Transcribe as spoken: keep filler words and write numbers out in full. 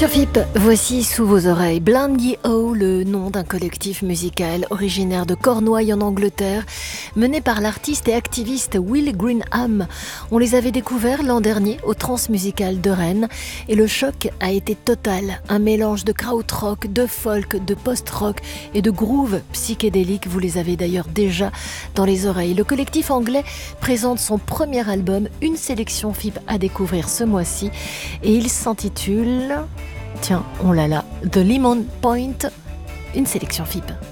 Sur F I P, voici sous vos oreilles Blind Ye-Ho, le nom d'un collectif musical originaire de Cornouailles en Angleterre, mené par l'artiste et activiste Will Greenham. On les avait découverts l'an dernier au Transmusical de Rennes et le choc a été total. Un mélange de krautrock, de folk, de post-rock et de groove psychédélique. Vous les avez d'ailleurs déjà dans les oreilles. Le collectif anglais présente son premier album, une sélection F I P à découvrir ce mois-ci et il s'intitule... Tiens, on l'a là, The Lemon Point, une sélection F I P.